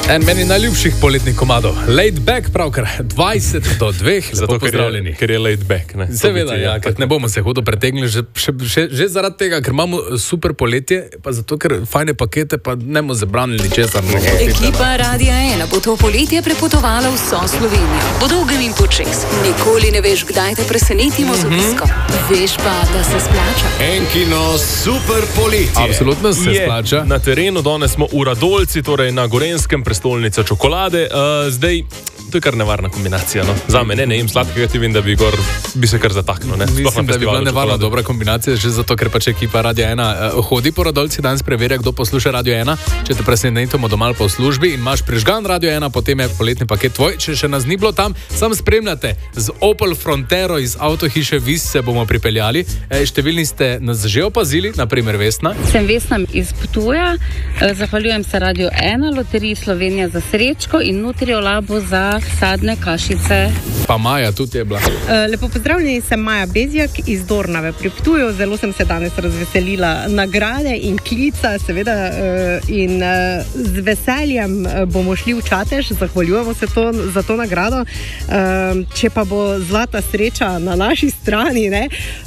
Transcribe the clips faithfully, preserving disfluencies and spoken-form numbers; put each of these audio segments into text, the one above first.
En meni najljubših poletnih komadov. Laid back, pravkar dvajset do dveh, lepo pozdravljeni. Ker je laid back, ne? Seveda, ja, ker ne bomo se hudo pretegnili, že, še, še, že zaradi tega, ker imamo super poletje, pa zato, ker fajne pakete, pa ne bomo zabranili česar. Ekipa Radia ena bo to poletje prepotovala vso Slovenijo. Po dolgem in počes. Nikoli ne veš, kdaj te presenetimo z obiskom. Veš pa, da se splača. Enkino super poletje. Absolutno se Je splača. na terenu, danes smo v Radolci, torej na Gorenjskem, prestolnica čokolade. Uh, zdaj, to je kar nevarna kombinacija, no. Za me ne, ne jem sladkega, ti vem, da bi, gor, bi se kar zataknil, ne. Mislim, da bi bila nevarna dobra kombinacija, že zato, ker pač ekipa Radio ena uh, hodi po Radolci, danes preverja, kdo posluša Radio ena. Če te presenetimo doma po službi in imaš prižgan Radio ena, potem je poletni paket tvoj. Če še nas ni bilo tam, sam spremljate z Opel Frontero iz avtohiše Vis se bomo pripeljali. E, številni ste nas že opazili, naprimer Vesna. Sem Vesna iz Ptuja, zahvaljujem se Radio ena, Loteriji Slovenija za srečko in Nutriolabu za sadne kašice. Pa Maja tudi je bila. Lepo pozdravljeni, sem Maja Bezjak iz Dornave pri Ptuju. Zelo sem se danes razveselila nagrade in klica, seveda, in z veseljem bomo šli v Čatež, zahvaljujemo se to, za to nagrado. Če pa bo zlata sreča na naši strani, ne,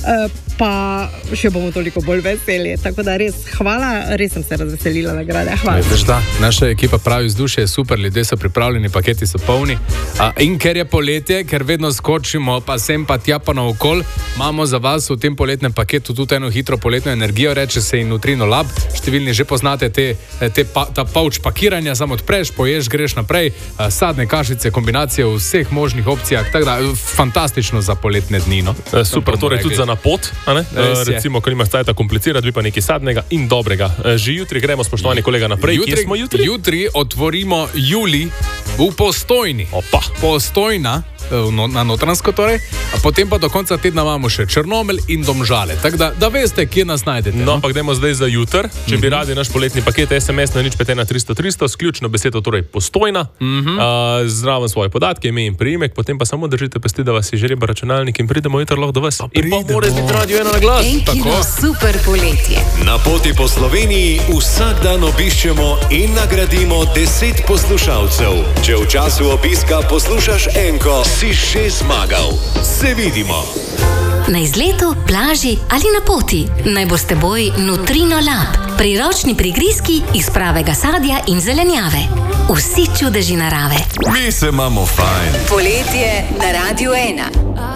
pa še bomo toliko bolj veseli. Tako da res hvala, res sem se razveselila nagrade. Hvala. Veš, da, naša ekipa pravi vzdušje je super, ljudje so pripravljeni, paketi so polni. A, in ker je poletje, ker vedno skočimo pa sem pa tja pa naokol, imamo za vas v tem poletnem paketu tudi eno hitro poletno energijo, reče se in Nutriolab. Številni že poznate te, te pa, ta pouč pakiranja, samo odpreš, poješ, greš naprej, a, sadne kašice, kombinacije v vseh možnih opcijah, tako da fantastično za poletne dni. No? E, super, torej tudi za napot, a ne? E, recimo, ko nimaš cajta komplicirati, bi pa nekaj sadnega in dobrega. E, že jutri gremo, spoštovani kolega, naprej. Jutri, Kje smo jutri? Jutri otvorimo Juli v Postojni. Opa. Postojna, na Notranjsko torej, a potem pa do konca tedna imamo še Črnomelj in Domžale. Tako da, da veste, kje nas najdete. No, pa gremo zdaj za jutr. Če bi radi naš poletni paket, es em es na nič pet ena tristo tristo, s ključno besedo, torej Postojna, uh, zraven svoje podatke, ime in priimek, potem pa samo držite pesti, da vas je žreba računalnik in pridemo jutri lahko do vas. In pa mora biti Radio ena na glas. Enkino super poletje. Na poti po Sloveniji vsak dan obiščemo in nagradimo deset poslušalcev. Če v času obiska poslušaš Enko, si že zmagal. Se vidimo. Na izletu, plaži ali na poti. Naj bo s teboj Nutriolab. Priročni prigrizki iz pravega sadja in zelenjave. Vsi čudeži narave. Mi se imamo fajn. Poletje na Radio ena.